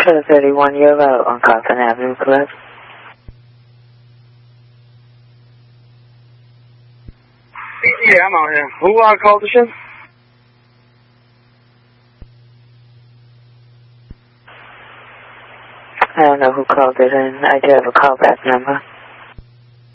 31 Euro on Carlton Avenue, correct? Yeah, I'm out here. Who called the show? I don't know who called it in. I do have a callback number.